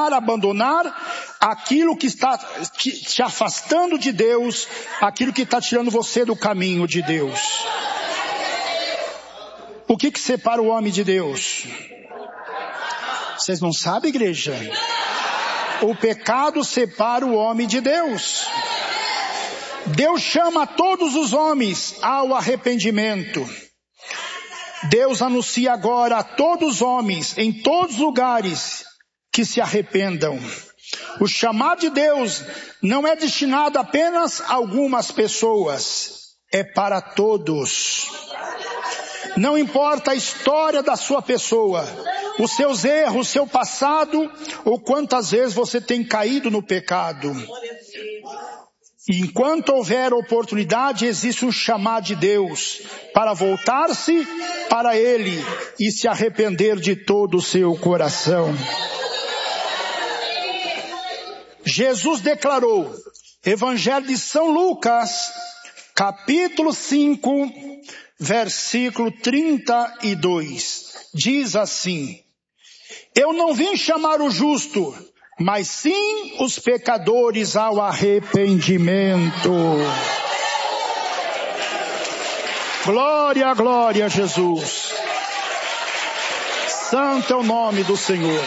abandonar aquilo que está te afastando de Deus, aquilo que está tirando você do caminho de Deus. O que separa o homem de Deus? Vocês não sabem, igreja? O pecado separa o homem de Deus. Deus chama todos os homens ao arrependimento. Deus anuncia agora a todos os homens, em todos os lugares, que se arrependam. O chamado de Deus não é destinado apenas a algumas pessoas, é para todos. Não importa a história da sua pessoa, os seus erros, o seu passado, ou quantas vezes você tem caído no pecado. Enquanto houver oportunidade, existe um chamado de Deus para voltar-se para Ele e se arrepender de todo o seu coração. Jesus declarou, Evangelho de São Lucas, capítulo 5, versículo 32, diz assim: eu não vim chamar o justo, mas sim os pecadores ao arrependimento. Glória, glória a Jesus. Santo é o nome do Senhor.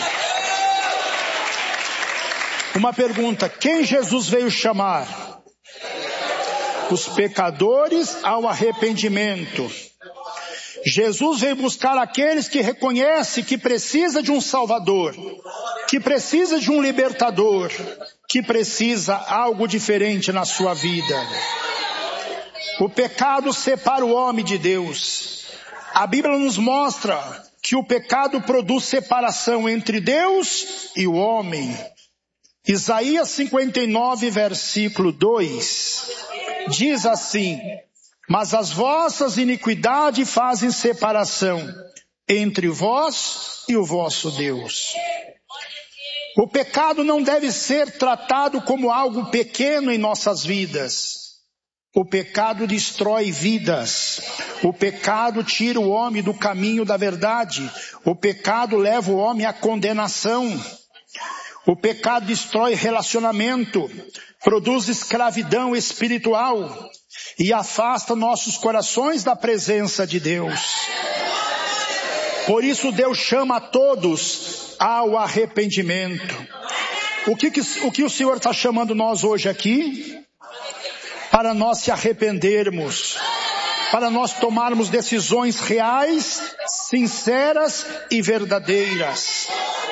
Uma pergunta, quem Jesus veio chamar? Os pecadores ao arrependimento. Jesus veio buscar aqueles que reconhecem que precisa de um Salvador, que precisa de um libertador, que precisa algo diferente na sua vida. O pecado separa o homem de Deus. A Bíblia nos mostra que o pecado produz separação entre Deus e o homem. Isaías 59, versículo 2, diz assim: mas as vossas iniquidades fazem separação entre vós e o vosso Deus. O pecado não deve ser tratado como algo pequeno em nossas vidas. O pecado destrói vidas. O pecado tira o homem do caminho da verdade. O pecado leva o homem à condenação. O pecado destrói relacionamento, produz escravidão espiritual e afasta nossos corações da presença de Deus. Por isso Deus chama a todos ao arrependimento. O que o Senhor está chamando nós hoje aqui? Para nós se arrependermos, para nós tomarmos decisões reais, sinceras e verdadeiras.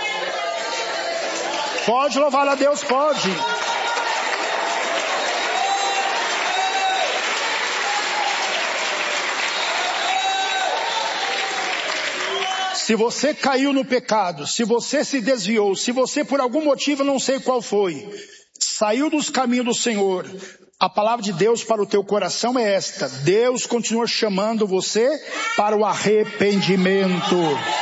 Pode louvar a Deus, pode. Se você caiu no pecado, se você se desviou, se você por algum motivo, não sei qual foi, saiu dos caminhos do Senhor, a palavra de Deus para o teu coração é esta: Deus continua chamando você para o arrependimento.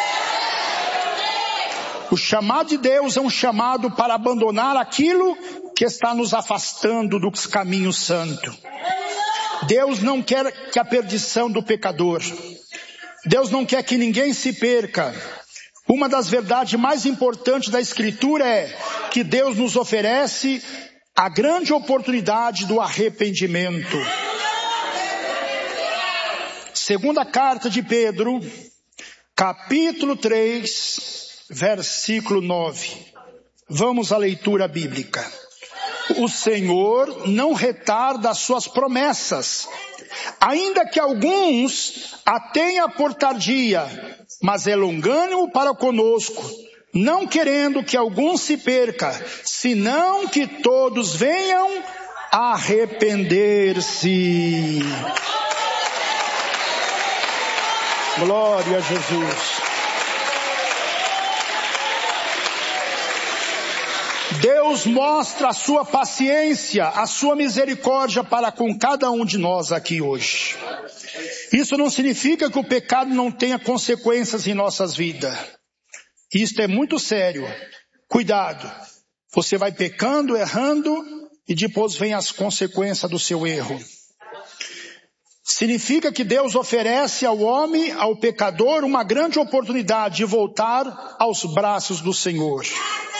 O chamado de Deus é um chamado para abandonar aquilo que está nos afastando dos caminhos santos. Deus não quer que a perdição do pecador. Deus não quer que ninguém se perca. Uma das verdades mais importantes da Escritura é que Deus nos oferece a grande oportunidade do arrependimento. Segunda carta de Pedro, capítulo 3, versículo 9. Vamos à leitura bíblica. O Senhor não retarda as suas promessas, ainda que alguns a tenham por tardia, mas é longânimo para conosco, não querendo que algum se perca, senão que todos venham a arrepender-se. Glória a Jesus. Deus mostra a sua paciência, a sua misericórdia para com cada um de nós aqui hoje. Isso não significa que o pecado não tenha consequências em nossas vidas. Isto é muito sério. Cuidado. Você vai pecando, errando e depois vem as consequências do seu erro. Significa que Deus oferece ao homem, ao pecador, uma grande oportunidade de voltar aos braços do Senhor.